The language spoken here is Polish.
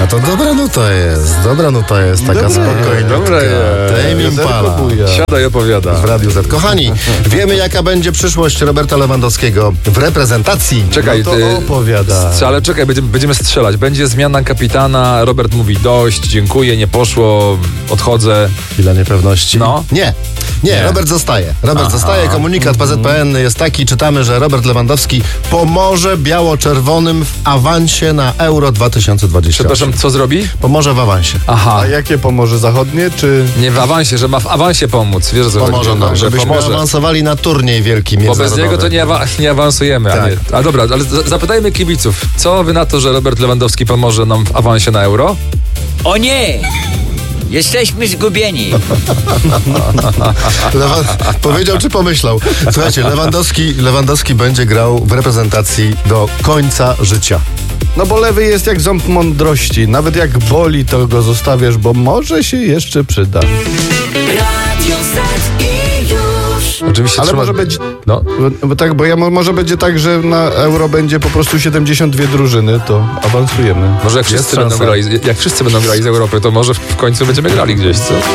A to dobra nuta jest, taka spokojna. Dobra Tame Impala. Siada i opowiada. W Radiu Z. Kochani, wiemy jaka będzie przyszłość Roberta Lewandowskiego w reprezentacji. Czekaj, No to opowiada. Ale czekaj, będziemy strzelać. Będzie zmiana kapitana, Robert mówi dość, dziękuję, nie poszło, odchodzę. Chwila niepewności. No. Nie, Robert zostaje. Zostaje. Komunikat PZPN jest taki, czytamy, że Robert Lewandowski pomoże biało-czerwonym w awansie na Euro 2020. Przepraszam, co zrobi? Pomoże w awansie. Aha. A jakie pomoże? Zachodnie czy... Nie w awansie, że ma w awansie pomóc. Wiesz, o co Pomoże chodzi? nam, Że żebyśmy pomoże. awansowali na turniej wielki Bo międzynarodowy. bez niego to nie awansujemy. Tak. A dobra, ale zapytajmy kibiców. Co wy na to, że Robert Lewandowski pomoże nam w awansie na Euro? O nie! Jesteśmy zgubieni. Powiedział czy pomyślał? Słuchajcie, Lewandowski będzie grał w reprezentacji do końca życia. No bo lewy jest jak ząb mądrości. Nawet jak boli, to go zostawiasz, bo może się jeszcze przyda. Radio Z i już. Oczywiście Ale trzyma... może być... No. Może będzie tak, że na Euro będzie po prostu 72 drużyny, to awansujemy. Może jak wszyscy będą grali z Europy, to może w końcu będziemy grali gdzieś, co?